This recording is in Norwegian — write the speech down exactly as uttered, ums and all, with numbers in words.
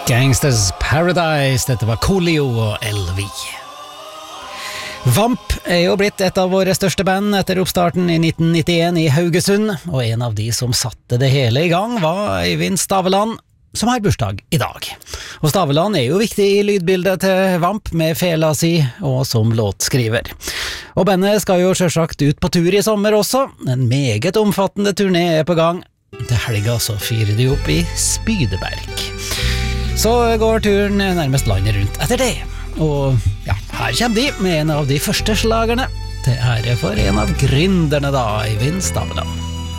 Gangsters Paradise, dette var Coolio og L V. Vamp er jo blitt et av våre største band etter oppstarten i nitten nittien i Haugesund, og en av de som satte det hele i gang var Øyvind Staveland, som har bursdag i dag. Og Staveland er jo viktig i lydbildet til Vamp med fela si og som låtskriver. Og bandet skal jo selvsagt ut på tur i sommer også, en meget omfattende turné er på gang. Til helga så fyrer de opp i Spydeberg. Så går turen nærmest landet rundt etter det. Og ja, her kommer de med en av de første slagerne til ære for en av gründerne da, Øyvind Staveland.